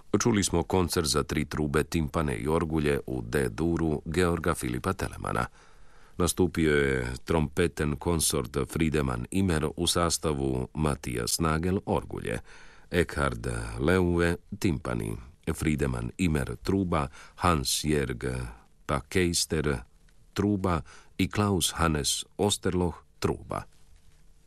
Čuli smo koncert za 3 trube, timpane i orgulje u D-duru Georga Filipa Telemana. Nastupio je trompeten konsort Friedemann Immer u sastavu Matthias Nagel orgulje, Eckhard Leue timpani, Friedemann Immer truba, Hans-Jörg Pakeister truba i Klaus Hannes Osterloh truba.